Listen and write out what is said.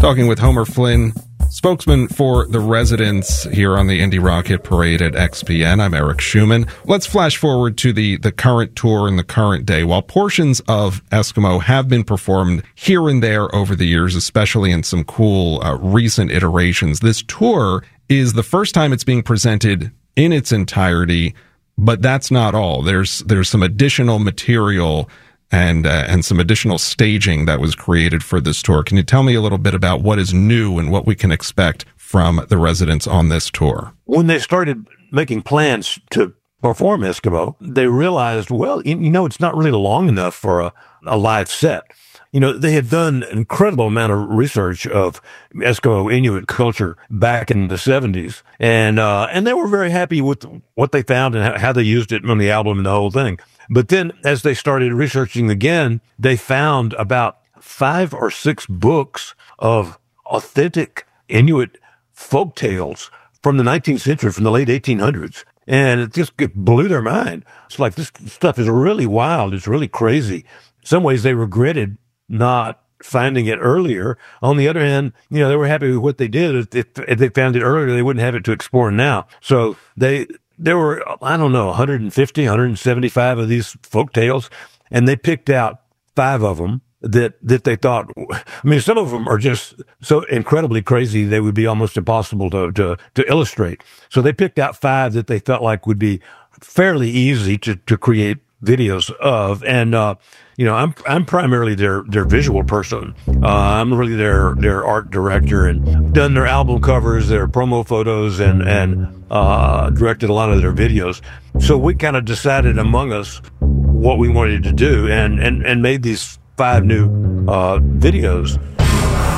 Talking with Homer Flynn, spokesman for the residents here on the Indie Rock Hit Parade at XPN. I'm Eric Schumann. Let's flash forward to the current tour and the current day. While portions of Eskimo have been performed here and there over the years, especially in some cool recent iterations, this tour is the first time it's being presented in its entirety, but that's not all. There's some additional material and some additional staging that was created for this tour. Can you tell me a little bit about what is new and what we can expect from the residents on this tour? When they started making plans to perform Eskimo, they realized, well, it's not really long enough for a live set. They had done an incredible amount of research of Eskimo Inuit culture back in the 70s. And they were very happy with what they found and how they used it on the album and the whole thing. But then as they started researching again, they found about 5 or 6 books of authentic Inuit folk tales from the 19th century, from the late 1800s. And it blew their mind. It's like, this stuff is really wild. It's really crazy. In some ways, they regretted not finding it earlier. On the other hand, they were happy with what they did. If they found it earlier, they wouldn't have it to explore now. So there were, 150, 175 of these folk tales, and they picked out 5 of them that they thought, some of them are just so incredibly crazy they would be almost impossible to illustrate. So they picked out 5 that they felt like would be fairly easy to create videos of. And, I'm primarily their visual person. I'm really their art director, and done their album covers, their promo photos, and directed a lot of their videos. So we kind of decided among us what we wanted to do and made these 5 new videos.